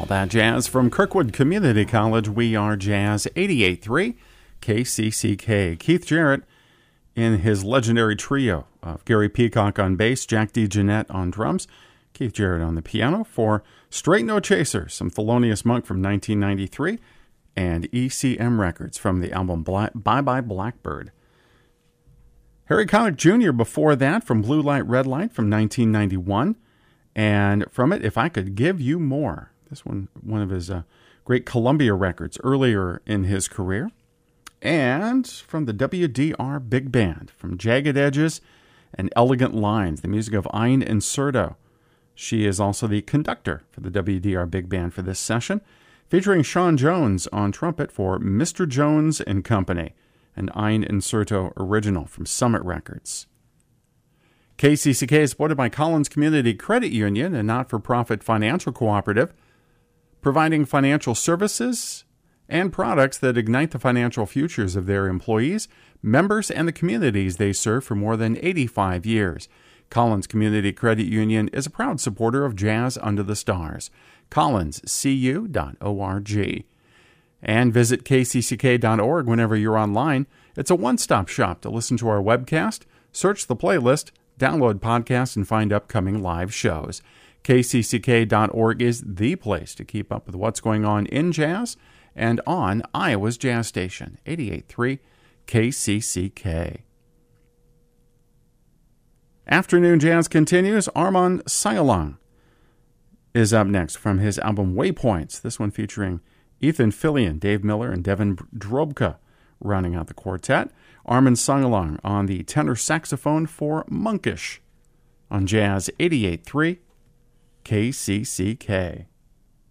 that jazz from Kirkwood Community College. We are Jazz 88.3 KCCK. Keith Jarrett in his legendary trio of Gary Peacock on bass, Jack DeJohnette on drums, Keith Jarrett on the piano for Straight No Chaser, some Thelonious Monk from 1993, and ECM Records from the album Bye Bye Blackbird. Harry Connick Jr. before that from Blue Light, Red Light from 1991. And from it, If I Could Give You More. This one of his great Columbia records earlier in his career. And from the WDR Big Band, from Jagged Edges and Elegant Lines, the music of Ain Incerto. She is also the conductor for the WDR Big Band for this session, featuring Sean Jones on trumpet for Mr. Jones and Company, an Ain Incerto original from Summit Records. KCCK is supported by Collins Community Credit Union, a not-for-profit financial cooperative, providing financial services and products that ignite the financial futures of their employees, members, and the communities they serve for more than 85 years. Collins Community Credit Union is a proud supporter of Jazz Under the Stars. collinscu.org. And visit kcck.org whenever you're online. It's a one-stop shop to listen to our webcast, search the playlist, download podcasts, and find upcoming live shows. kcck.org is the place to keep up with what's going on in jazz and on Iowa's Jazz Station, 88.3 KCCK. Afternoon Jazz continues. Armand Sayalong is up next from his album Waypoints, this one featuring Ethan Fillion, Dave Miller, and Devin Drobka rounding out the quartet. Armand Sayalong on the tenor saxophone for Monkish on Jazz 88.3 KCCK.